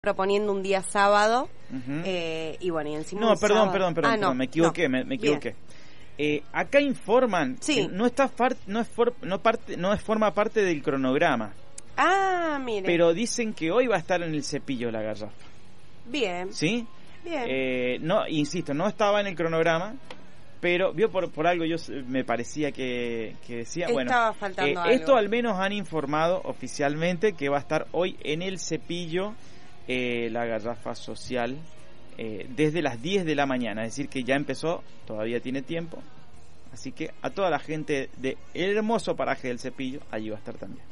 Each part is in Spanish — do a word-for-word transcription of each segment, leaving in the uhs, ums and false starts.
proponiendo un día sábado, Uh-huh. eh, y bueno, y encima No, un perdón, sábado. perdón, perdón, Ah, no, perdón, me equivoqué, no. me, me equivoqué. Eh, acá informan Sí. que no está far, no es for, no parte, no es forma parte del cronograma, Ah, mire. pero dicen que hoy va a estar en el cepillo la garrafa. Bien, ¿Sí? bien. Eh, no, insisto, no estaba en el cronograma, pero vio por por algo yo s- me parecía que, que decía, Estaba bueno, faltando eh, algo. esto al menos han informado oficialmente que va a estar hoy en el cepillo eh, la garrafa social eh, desde las diez de la mañana, es decir que ya empezó, todavía tiene tiempo, así que a toda la gente de el hermoso paraje del cepillo, allí va a estar también.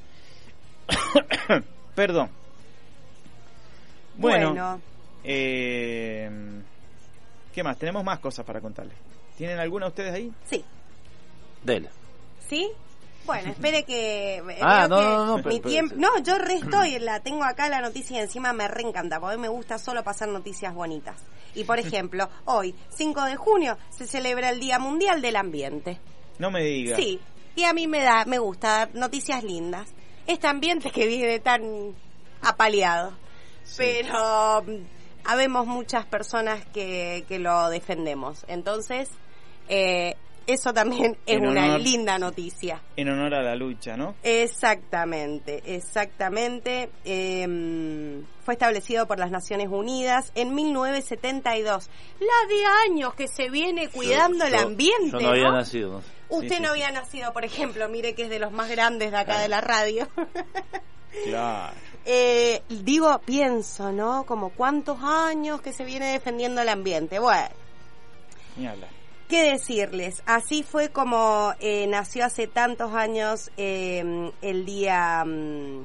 Perdón. Bueno, Bueno. eh, ¿qué más? Tenemos más cosas para contarles. ¿Tienen alguna ustedes ahí? Sí. Dele. ¿Sí? Bueno, espere que... Ah, veo no, que no, no, mi pero- pero- tiempo... No, yo re estoy, la tengo acá la noticia y encima me reencanta, porque me gusta solo pasar noticias bonitas. Y por ejemplo, hoy, cinco de junio, se celebra el Día Mundial del Ambiente. No me diga. Sí, y a mí me da, me gusta dar noticias lindas. Este ambiente que viene tan apaleado. Sí. Pero mm, habemos muchas personas que, que lo defendemos. Entonces, eh, eso también es En una honor- linda noticia. En honor a la lucha, ¿no? Exactamente, exactamente. Eh, fue establecido por las Naciones Unidas en mil novecientos setenta y dos. La de años que se viene cuidando Yo- el yo- ambiente, Yo no había ¿no? nacido, no sé. Usted Sí, sí, no sí. había nacido, por ejemplo, mire que es de los más grandes de acá Claro. de la radio. Claro. Eh, digo, pienso, ¿no? Como cuántos años que se viene defendiendo el ambiente. Bueno, Ni hablar. ¿qué decirles? Así fue como eh, nació hace tantos años eh, el día... mm,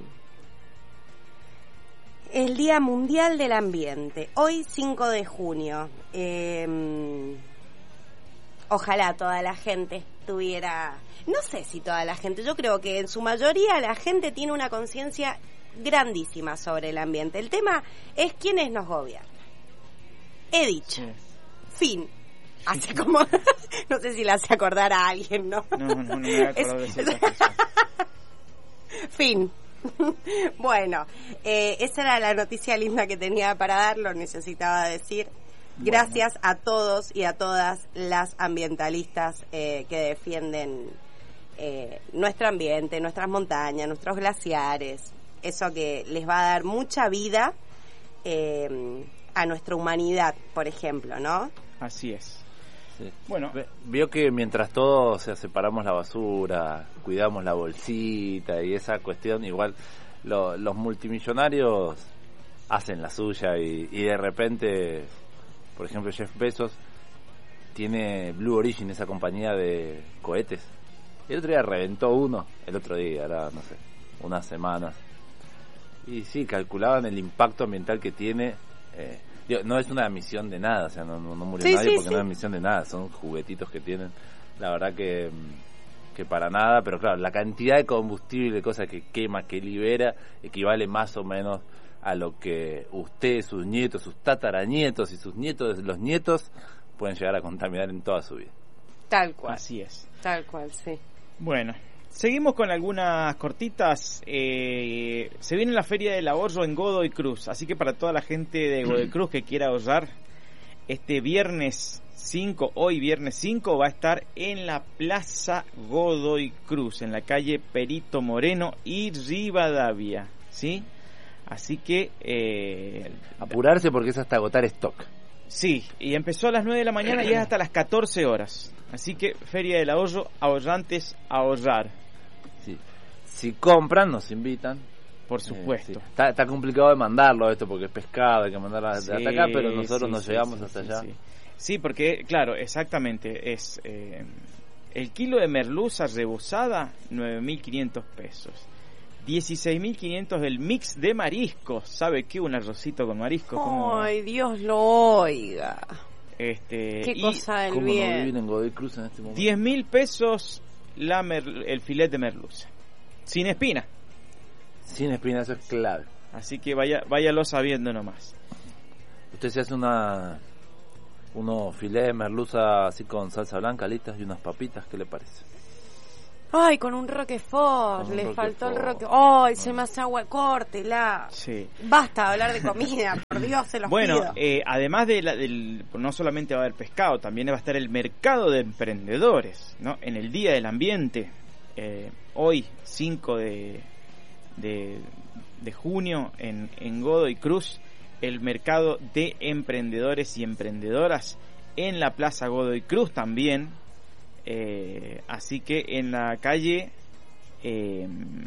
el Día Mundial del Ambiente. Hoy, cinco de junio. Eh, ojalá toda la gente tuviera... No sé si toda la gente, yo creo que en su mayoría la gente tiene una conciencia grandísima sobre el ambiente. El tema es quiénes nos gobiernan. He dicho. Sí. Fin. Así como... no sé si le hace acordar a alguien, ¿no? No, no, no me voy a acordar de Es- ciertas personas. Fin. Bueno, eh, esa era la noticia linda que tenía para dar, lo necesitaba decir. Gracias a todos y a todas las ambientalistas eh, que defienden eh, nuestro ambiente, nuestras montañas, nuestros glaciares, eso que les va a dar mucha vida eh, a nuestra humanidad, por ejemplo, ¿no? Así es. Sí. Bueno. Ve- Vio que mientras todos, o sea, separamos la basura, cuidamos la bolsita y esa cuestión, igual lo- los multimillonarios hacen la suya y, y de repente, por ejemplo, Jeff Bezos tiene Blue Origin, esa compañía de cohetes. El otro día reventó uno, el otro día, era, no sé, unas semanas. Y sí, calculaban el impacto ambiental que tiene. Eh, digo, no es una emisión de nada, o sea, no, no, no murió Sí, nadie sí, porque sí. no es emisión de nada, son juguetitos que tienen. La verdad que, mm, que para nada, pero claro, la cantidad de combustible, cosas que quema, que libera, equivale más o menos a lo que usted, sus nietos, sus tataranietos y sus nietos, los nietos, pueden llegar a contaminar en toda su vida. Tal cual, Así es. tal cual, sí. Bueno, seguimos con algunas cortitas. Eh, se viene la Feria del Ahorro en Godoy Cruz, así que para toda la gente de Godoy Cruz que quiera ahorrar, este viernes cinco, hoy viernes cinco, va a estar en la Plaza Godoy Cruz, en la calle Perito Moreno y Rivadavia, ¿sí? Así que... Eh, Apurarse porque es hasta agotar stock. Sí, y empezó a las nueve de la mañana y es hasta las catorce horas. Así que Feria del Ahorro, ahorrantes, ahorrar, Sí. Si compran, nos invitan. por Eh, supuesto. sí. está, está complicado de mandarlo esto porque es pescado, hay que mandarlo hasta Sí, acá, pero nosotros sí, nos sí, llegamos sí, hasta sí, allá. Sí. Sí, porque, claro, exactamente, es eh, el kilo de merluza rebozada, nueve mil quinientos pesos. dieciséis mil quinientos el mix de mariscos. ¿Sabe qué? Un arrocito con mariscos. como, Ay, Dios lo oiga. este, Qué y cosa del ¿Cómo no bien. vivir en Godoy Cruz en este momento? diez mil pesos la mer- el filet de merluza. Sin espina. Sin espina, eso es clave. Así que vaya, váyalo sabiendo nomás. Usted se hace una unos filets de merluza así con salsa blanca, listas y unas papitas, ¿qué le parece? Ay, con un Roquefort, Con un le Roquefort. faltó el Roquefort. Ay, se me hace agua, córtela. Sí. Basta de hablar de comida, por Dios, se los Bueno, pido. eh, además de la, del, no solamente va a haber pescado, también va a estar el mercado de emprendedores, ¿no? En el Día del Ambiente, eh, hoy, cinco de, de, de junio, en, en Godoy Cruz, el mercado de emprendedores y emprendedoras en la Plaza Godoy Cruz también. Eh, así que en la calle eh,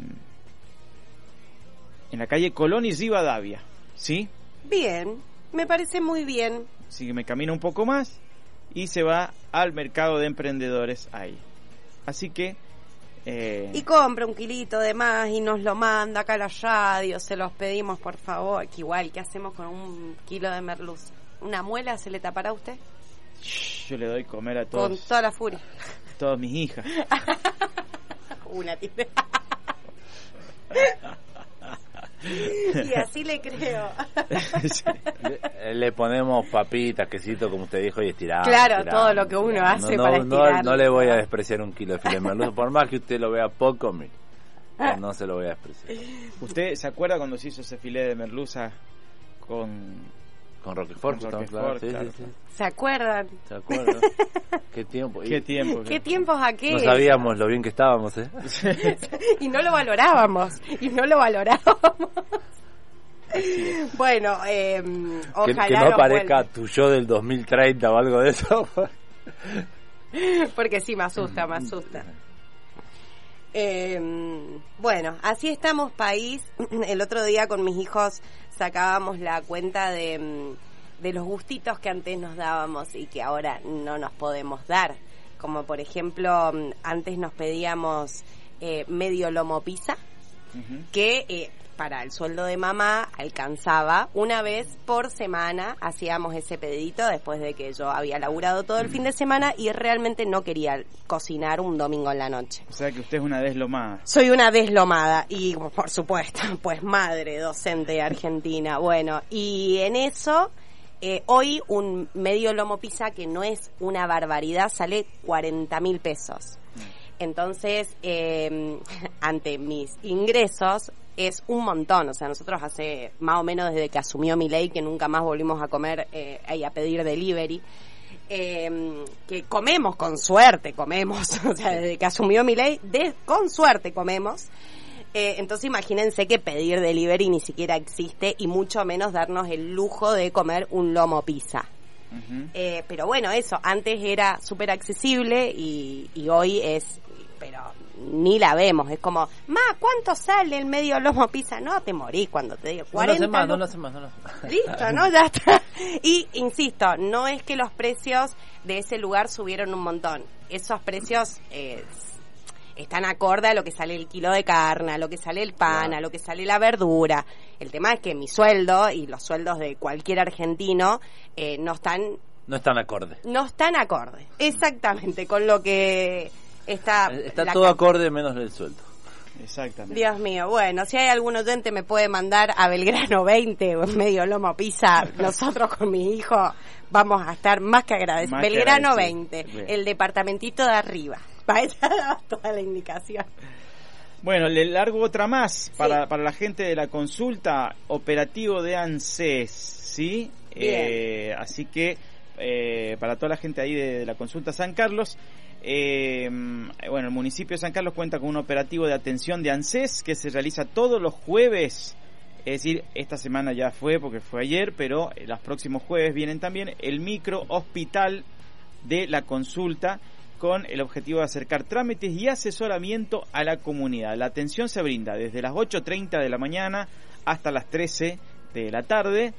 en la calle Colón y Rivadavia, ¿sí? Bien, me parece muy bien. Así que me camino un poco más y se va al mercado de emprendedores ahí. Así que eh, Y compra un kilito de más y nos lo manda acá a la radio, se los pedimos por favor. Que igual, ¿qué hacemos con un kilo de merluza? ¿Una muela se le tapará a usted? yo le doy comer a todos, Con toda la furia. todas mis hijas. Una tiene. Y así le creo. Sí. Le, le ponemos papitas, quesito, como usted dijo, y estiramos. Claro, estiramos, todo lo que uno estiramos. hace no, para no, estirar. No, no le voy a despreciar un kilo de filete de merluza, por más que usted lo vea poco, mire, no se lo voy a despreciar. ¿Usted se acuerda cuando se hizo ese filete de merluza con Con Roquefort, Con estamos Roquefort, claros, sí, claro. sí, sí. ¿Se acuerdan? ¿Se acuerda? Qué tiempo. Y qué tiempo? ¿Qué tiempos no aquellos? sabíamos lo bien que estábamos, ¿eh? Y no lo valorábamos. Y no lo valorábamos. Bueno, eh, Que, ojalá que no nos aparezca vuelva. tu yo del dos mil treinta o algo de eso. Porque sí, me asusta, me asusta. Eh, bueno, así estamos, país. El otro día con mis hijos sacábamos la cuenta de, de los gustitos que antes nos dábamos y que ahora no nos podemos dar. Como por ejemplo, antes nos pedíamos eh, medio lomo pizza, Ujú. que eh, para el sueldo de mamá alcanzaba una vez por semana. Hacíamos ese pedidito después de que yo había laburado todo el fin de semana y realmente no quería cocinar un domingo en la noche. O sea que usted es una deslomada. Soy una deslomada y, por supuesto, pues madre docente argentina. Bueno, y en eso, eh, hoy un medio lomo pizza, que no es una barbaridad, sale cuarenta mil pesos. Entonces, eh, ante mis ingresos, es un montón. O sea, nosotros hace más o menos desde que asumió Milei, que nunca más volvimos a comer eh, y a pedir delivery, eh, que comemos con suerte, comemos. O sea, desde que asumió Milei, de, con suerte comemos. Eh, entonces imagínense que pedir delivery ni siquiera existe y mucho menos darnos el lujo de comer un lomo pizza. Ujú. Eh, pero bueno, eso, antes era súper accesible y, y hoy es, pero ni la vemos, es como, ma, ¿cuánto sale el medio lomo pizza? No, te morís cuando te digo, No lo cuarenta hace más, no lu- lo hace más, no lo hace más. Listo, ¿no? Ya está. Y, insisto, no es que los precios de ese lugar subieron un montón, esos precios eh, están acorde a lo que sale el kilo de carne, a lo que sale el pan, Claro. a lo que sale la verdura. El tema es que mi sueldo y los sueldos de cualquier argentino eh, no están No están acorde. no están acorde, exactamente, con lo que está... Está la todo ca- acorde menos el sueldo. Exactamente. Dios mío, bueno, si hay algún oyente me puede mandar a Belgrano veinte o en medio lomo pizza, nosotros con mi hijo vamos a estar más que agradecidos. Más que Belgrano agradecidos. veinte, Bien. el departamentito de arriba. Para ella daba toda la indicación. Bueno, le largo otra más para, para la gente de la consulta, operativo de ANSES, ¿sí? Bien. Eh, así que eh, para toda la gente ahí de, de la consulta San Carlos, eh, bueno, el municipio de San Carlos cuenta con un operativo de atención de ANSES que se realiza todos los jueves. Es decir, esta semana ya fue porque fue ayer, pero los próximos jueves vienen también el micro hospital de la consulta, con el objetivo de acercar trámites y asesoramiento a la comunidad. La atención se brinda desde las ocho treinta de la mañana hasta las trece de la tarde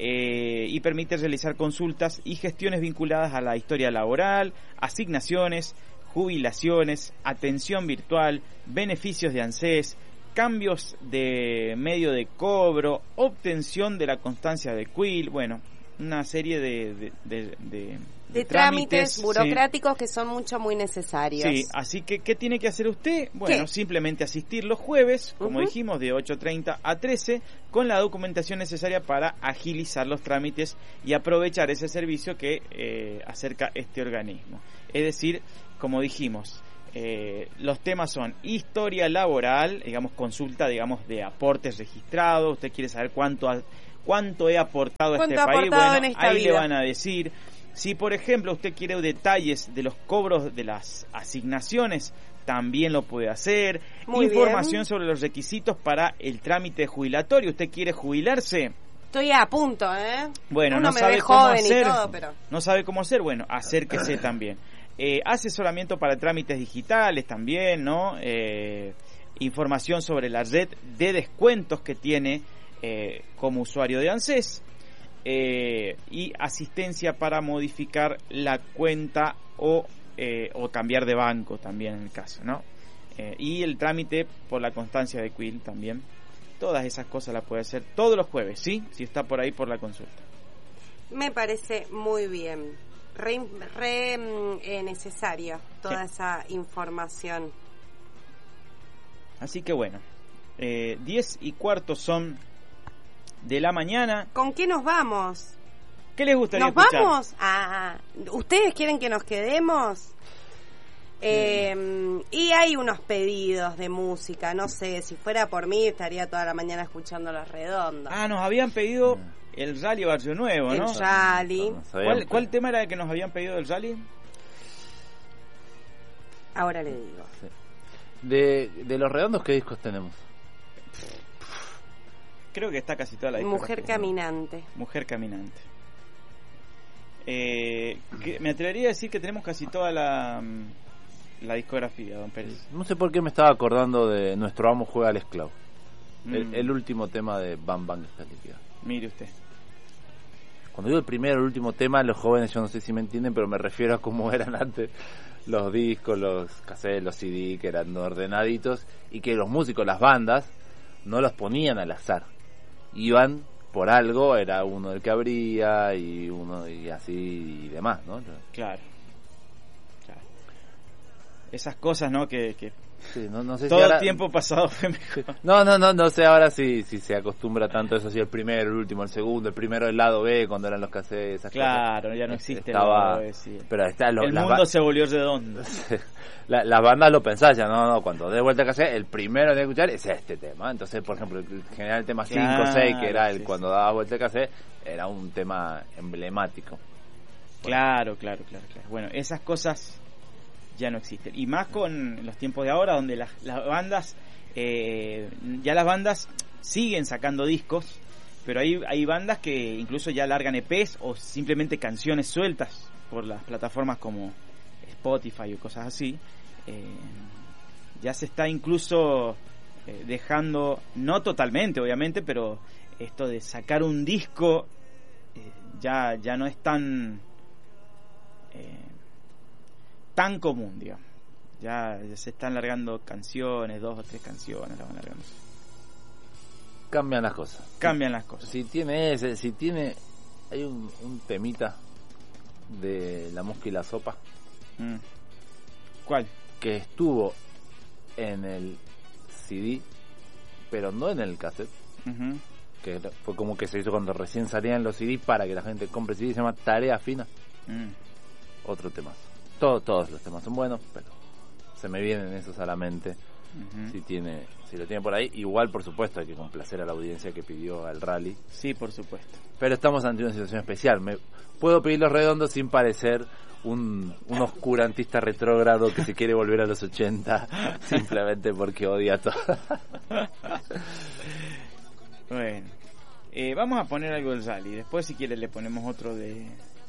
eh, y permite realizar consultas y gestiones vinculadas a la historia laboral, asignaciones, jubilaciones, atención virtual, beneficios de ANSES, cambios de medio de cobro, obtención de la constancia de Quill, bueno, una serie de... de, de, de De, de trámites, sí. burocráticos que son mucho, muy necesarios. Sí, así que, ¿qué tiene que hacer usted? Bueno, ¿Qué? simplemente asistir los jueves, como Ujú. dijimos, de ocho treinta a trece, con la documentación necesaria para agilizar los trámites y aprovechar ese servicio que eh, acerca este organismo. Es decir, como dijimos, Eh, los temas son historia laboral, digamos, consulta, digamos, de aportes registrados. Usted quiere saber cuánto ha, cuánto he aportado a este país. Bueno, en esta ahí vida le van a decir. Si, por ejemplo, usted quiere detalles de los cobros de las asignaciones, también lo puede hacer. Muy Información bien. Sobre los requisitos para el trámite jubilatorio. ¿Usted quiere jubilarse? Estoy a punto, ¿eh? Bueno, Uno no me sabe ve cómo joven hacer. Y todo, pero... No sabe cómo hacer. Bueno, acérquese también. Eh, asesoramiento para trámites digitales también, ¿no? Eh, información sobre la red de descuentos que tiene eh, como usuario de ANSES. Eh, y asistencia para modificar la cuenta o, eh, o cambiar de banco también en el caso, ¿no? Eh, y el trámite por la constancia de Quill también. Todas esas cosas las puede hacer todos los jueves, ¿sí? Si está por ahí por la consulta. Me parece muy bien. Re, re eh, necesaria toda sí. esa información. Así que bueno, eh, diez y cuarto son de la mañana. ¿Con qué nos vamos? ¿Qué les gustaría ¿Nos escuchar? vamos? Ah, ¿ustedes quieren que nos quedemos? Eh, y hay unos pedidos de música, no sé, si fuera por mí estaría toda la mañana escuchando Los Redondos. Ah, nos habían pedido el Rally Barrio Nuevo, ¿no? El Rally. ¿Cuál, ¿Cuál tema era el que nos habían pedido del Rally? Ahora le digo. Sí. De, de Los Redondos, ¿qué discos tenemos? Creo que está casi toda la discografía. Mujer Caminante. Mujer Caminante. Eh, que me atrevería a decir que tenemos casi toda la, la discografía, don Pérez. No sé por qué me estaba acordando de Nuestro Amo Juega al Esclavo. Mm. El, el último tema de Bam Bam está liquidado. Mire usted. Cuando digo el primero, el último tema, los jóvenes yo no sé si me entienden, pero me refiero a cómo eran antes los discos, los cassettes, los C D, que eran ordenaditos, y que los músicos, las bandas, no los ponían al azar. Iban por algo, era uno el que abría y uno y así y demás, ¿no? Claro. Claro. Esas cosas, ¿no? Que, que sí, no, no sé todo si ahora... el tiempo pasado fue mejor. No, no, no, no sé ahora si, si se acostumbra tanto eso, si el primero, el último, el segundo, el primero, el lado B, cuando eran los cassettes, esas claro, cosas. Ya no existe Estaba, el lado B, sí. Pero está lo, el mundo ba... se volvió redondo. La, las bandas lo pensaban, no, no, cuando de vuelta a cassette, el primero de escuchar es este tema. Entonces, por ejemplo, el general el tema cinco, claro, seis, que era el sí, cuando sí. daba vuelta a cassette, era un tema emblemático. Claro, claro, claro, claro. Bueno, esas cosas ya no existen. Y más con los tiempos de ahora, donde las, las bandas, eh, ya las bandas siguen sacando discos, pero hay, hay bandas que incluso ya largan E Pes o simplemente canciones sueltas por las plataformas como Spotify o cosas así. Eh, ya se está incluso eh, dejando, no totalmente obviamente, pero esto de sacar un disco eh, ya, ya no es tan eh, tan común, digamos. Ya, ya se están largando canciones, dos o tres canciones la van largando. Cambian las cosas. Cambian las cosas. Si tiene ese, si tiene, hay un, un temita de La Mosca y la Sopa. Mm. ¿Cuál? Que estuvo en el C D, pero no en el cassette. Uh-huh. Que fue como que se hizo cuando recién salían los C D para que la gente compre C D, se llama Tarea Fina. Mm. Otro tema. Todo, todos los temas son buenos, pero se me vienen esos a la mente. Uh-huh. Si tiene, si lo tiene por ahí, igual por supuesto hay que complacer a la audiencia que pidió al Rally. Sí, por supuesto. Pero estamos ante una situación especial. Me puedo pedir Los Redondos sin parecer un, un oscurantista retrógrado que se quiere volver a los ochenta simplemente porque odia todo. Bueno, eh, vamos a poner algo del Rally. Después, si quiere, le ponemos otro de...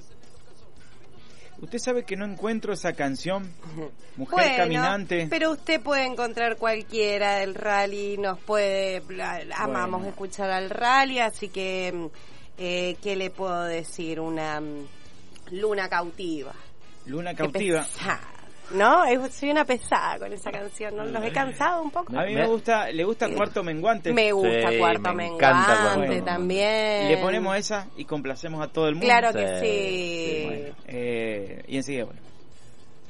Usted sabe que no encuentro esa canción, Mujer bueno, Caminante. Pero usted puede encontrar cualquiera del Rally, nos puede... Amamos bueno. escuchar al Rally, así que... Eh, ¿Qué le puedo decir? Una um, Luna Cautiva. Luna Cautiva. ¿No? Soy una pesada con esa canción, ¿no? ¿Los he cansado un poco? A mí me gusta, ¿le gusta Cuarto Menguante? Me gusta sí, Cuarto me Menguante bueno. también. Le ponemos esa y complacemos a todo el mundo. Claro que sí. sí. sí. Bueno, eh, y enseguida, bueno.